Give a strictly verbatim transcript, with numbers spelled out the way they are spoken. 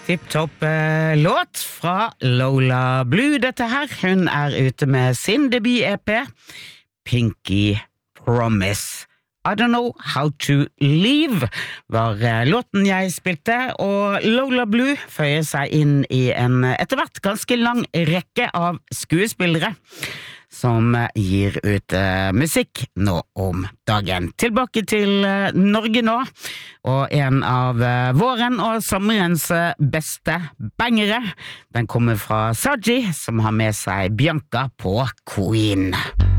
Tipp-topp eh, låt fra Lola Blue. Dette her, hun er ute med sin debut-E P, Pinky Promise. I don't know how to leave var eh, låten jeg spilte, og Lola Blue føyer seg inn i en etter hvert ganske lang rekke av skuespillere som gir ut uh, musikk nå om dagen. Tilbake til uh, Norge nå, og en av uh, våren og sommerens uh, beste bangere. Den kommer fra Saji, som har med seg Bianca på Queen.